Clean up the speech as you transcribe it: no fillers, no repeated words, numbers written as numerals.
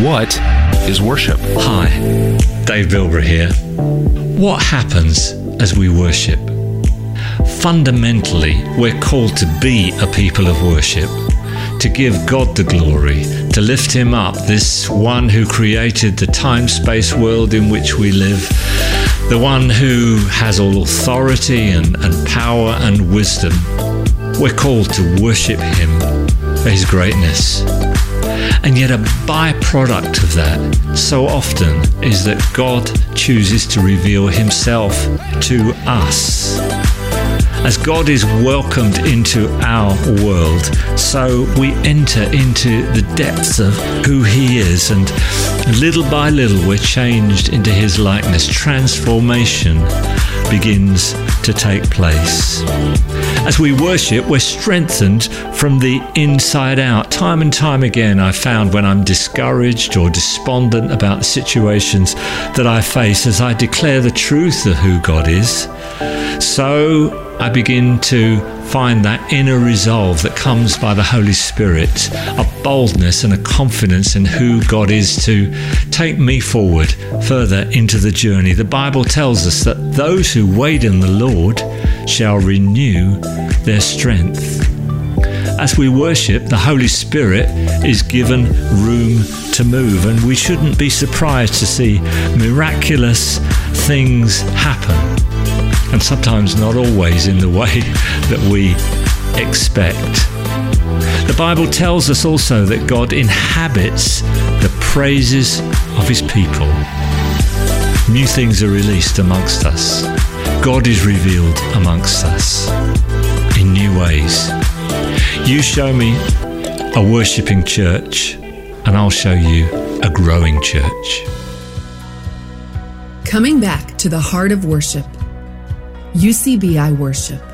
What is worship? Hi, Dave Bilbrough here. What happens as we worship? Fundamentally, we're called to be a people of worship, to give God the glory, to lift Him up, this one who created the time-space world in which we live, the one who has all authority and power and wisdom. We're called to worship Him for His greatness. And yet a byproduct of that so often is that God chooses to reveal Himself to us. As God is welcomed into our world, so we enter into the depths of who He is, and little by little we're changed into His likeness. Transformation begins to take place. As we worship, we're strengthened from the inside out. Time and time again, I've found when I'm discouraged or despondent about the situations that I face, as I declare the truth of who God is, so I begin to find that inner resolve that comes by the Holy Spirit, a boldness and a confidence in who God is to take me forward further into the journey. The Bible tells us that those who wait in the Lord shall renew their strength. As we worship, the Holy Spirit is given room to move, and we shouldn't be surprised to see miraculous things happen. And sometimes not always in the way that we expect. The Bible tells us also that God inhabits the praises of His people. New things are released amongst us. God is revealed amongst us in new ways. You show me a worshipping church, and I'll show you a growing church. Coming back to the heart of worship. UCBI Worship.